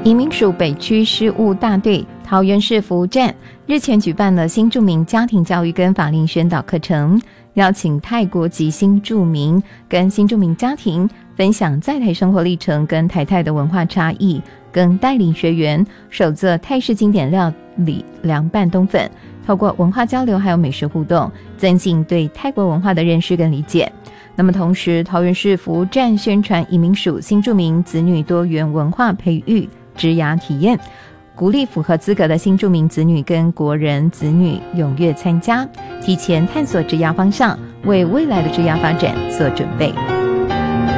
移民署北区事务大队桃园市服务站日前举办了新住民家庭教育跟法令宣导课程，邀请泰国籍新住民跟新住民家庭分享在台生活历程跟台泰的文化差异，跟带领学员手做泰式经典料理凉拌冬粉，透过文化交流还有美食互动，增进对泰国文化的认识跟理解。那么同时，桃园市服务站宣传移民署新住民子女多元文化培育职涯体验，鼓励符合资格的新住民子女跟国人子女踊跃参加，提前探索职涯方向，为未来的职涯发展做准备。